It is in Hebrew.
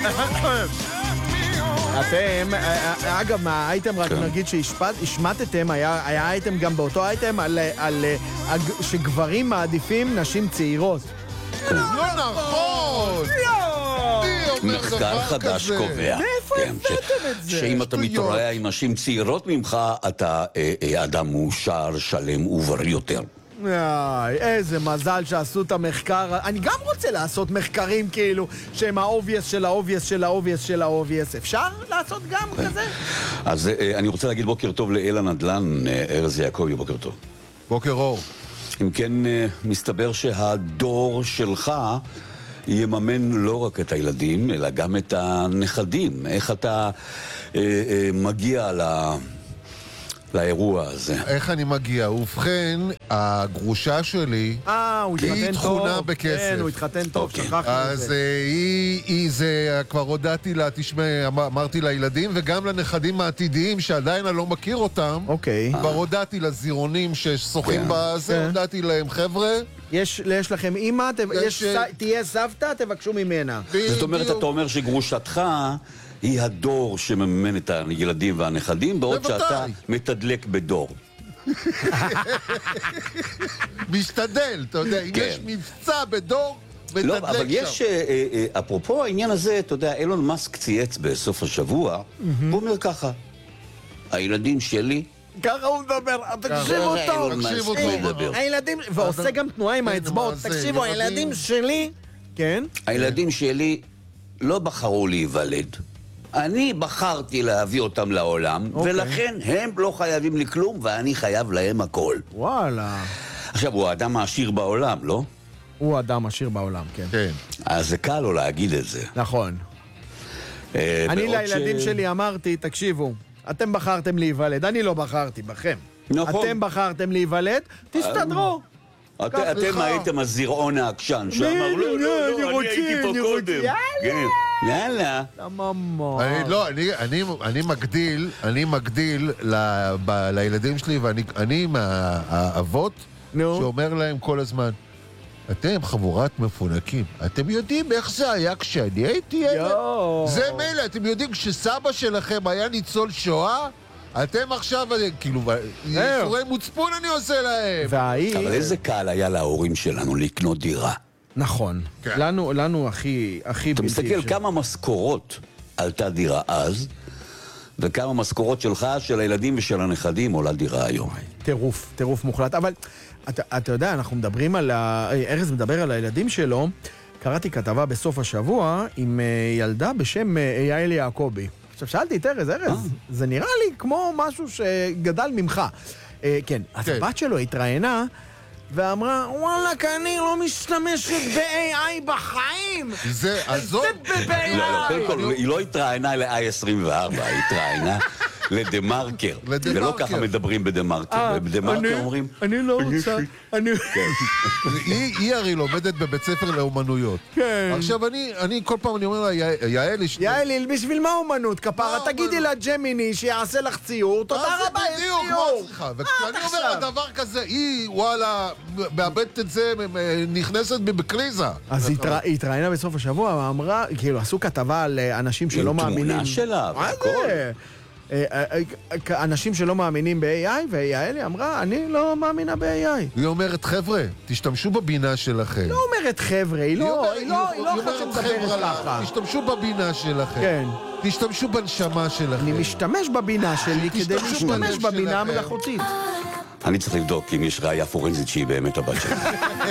אתם, אגב, מהאייטם רק נגיד שהשמטתם, היה אייטם גם באותו אייטם על שגברים מעדיפים נשים צעירות. לא נכון! מחקר חדש קובע. מאיפה הבאתם את זה? שאם אתה מתראה עם נשים צעירות ממך, אתה אדם מאושר, שלם ובריא יותר. איזה מזל שעשו את המחקר. אני גם רוצה לעשות מחקרים כאילו שהם האובייס של האובייס של האובייס של האובייס. אפשר לעשות גם כזה? אז אני רוצה להגיד בוקר טוב לאל הנדל"ן, ארז יעקבי, בוקר טוב. בוקר אור. אם כן, מסתבר שהדור שלך יממן לא רק את הילדים, אלא גם את הנכדים. איך אתה מגיע לאירוע הזה? איך אני מגיע? ובכן, הגרושה שלי היא תכונה בכסף. כן, הוא התחתן טוב, שכחנו את אז זה. זה כבר הודעתי לה, תשמע, אמרתי לילדים וגם לנכדים העתידיים שעדיין אני לא מכיר אותם. אוקיי. כבר הודעתי לזירונים ששוחים בזה, הודעתי להם, חבר'ה. יש לכם אמא, תהיה סבתא, תבקשו ממנה. זאת אומרת, אתה אומר שגרושתך היא הדור שמממן את הילדים והנכדים, בעוד שאתה מתדלק בדור. משתדל, אתה יודע, אם יש מבצע בדור, מתדלק שם. לא, אבל יש, אפרופו העניין הזה, אתה יודע, אילון מאסק צייץ בסוף השבוע, הוא אומר ככה, הילדים שלי, ככה הוא מדבר, תקשיבו טוב, הילדים, ועושה גם תנועה עם האצבעות, תקשיבו, הילדים שלי, כן? הילדים שלי לא בחרו להיוולד. אני בחרתי להביא אותם לעולם, ולכן הם לא חייבים לי כלום, ואני חייב להם הכל. וואלה. עכשיו, הוא האדם העשיר בעולם, לא? הוא האדם עשיר בעולם, כן. כן. אז זה קל לו להגיד את זה. נכון. אני לילדים שלי אמרתי, תקשיבו, אתם בחרתם להיוולד, אני לא בחרתי בכם. נכון. אתם בחרתם להיוולד, תסתדרו. אתם הייתם הזרעון העקשן, שאמר, לא, אני הייתי פה קודם. יאללה. אני מגדיל לילדים שלי, ואני מהאבות שאומר להם כל הזמן, אתם חבורת מפונקים. אתם יודעים איך זה היה כשאני הייתי ילד? זה מילא, אתם יודעים כשסבא שלכם היה ניצול שואה? אתם עכשיו, כאילו, ייסורי מוצפון אני עושה להם. אבל איזה קל היה להורים שלנו לקנות דירה. נכון. לנו הכי אתה מסתכל כמה משכורות עלתה דירה אז, וכמה משכורות שלך, של הילדים ושל הנכדים, עולה דירה היום. טירוף מוחלט. אבל אתה יודע, אנחנו מדברים על ארז מדבר על הילדים שלו. קראתי כתבה בסוף השבוע עם ילדה בשם יעל יעקבי. עכשיו שאלתי את ארז, זה נראה לי כמו משהו שגדל ממך. כן, אז הבת שלו התראיינה ואמרה, וואלק, אני לא משתמשת ב-AI בחיים. זה ב-AI. היא לא התראיינה ל-i24, היא התראיינה לדמרקר. ולא ככה מדברים בדמרקר. בדמרקר אומרים, אני לא רוצה. היא הרי לומדת בבית ספר לאומנויות. כן. עכשיו אני כל פעם אני אומר לה, יעלי, בשביל מה אומנות כפרה? תגידי לה ג'מיני שיעשה לך ציור, תודה רבה, יש ציור. וכשאני אומר לה דבר כזה, היא וואלה מאבדת את זה, נכנסת בקריזה. אז היא התראיינה בסוף השבוע, אמרה, כאילו עשו כתבה על אנשים שלא מאמינים. עם תמונה שלה והכל. אנשים שלא מאמינים ב-AI, ויעלי אמרה, אני לא מאמינה ב-AI. היא אומרת, חבר'ה, תשתמשו בבינה שלכם. לא אומרת חבר'ה, היא לא חושבת לדבר ככה. תשתמשו בבינה שלכם. כן. תשתמשו בנשמה שלכם. אני משתמש בבינה שלי כדי להשתמש בבינה המלאכותית. אני צריך לבדוק אם יש ראייה פורנזית שהיא באמת הבת שלי.